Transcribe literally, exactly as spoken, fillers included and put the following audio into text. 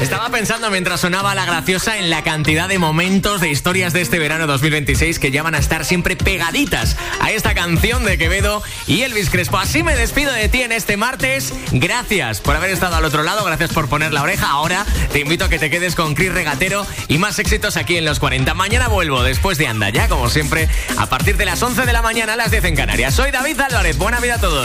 Estaba pensando mientras sonaba La Graciosa en la cantidad de momentos, de historias de este verano dos mil veintiséis que ya van a estar siempre pegaditas a esta canción de Quevedo y Elvis Crespo. Así me despido de ti en este martes. Gracias por haber estado al otro lado, gracias por poner la oreja. Ahora te invito a que te quedes con Chris Regatero y más éxitos aquí en Los cuarenta. Mañana vuelvo después de Anda Ya, como siempre, a partir de las once de la mañana a las diez en Canarias. Soy David Álvarez, buena vida a todos.